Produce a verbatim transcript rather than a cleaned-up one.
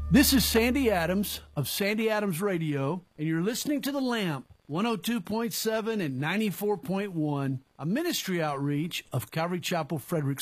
This is Sandy Adams of Sandy Adams Radio, and you're listening to The Lamp, one oh two point seven and ninety-four point one, a ministry outreach of Calvary Chapel, Fredericksburg.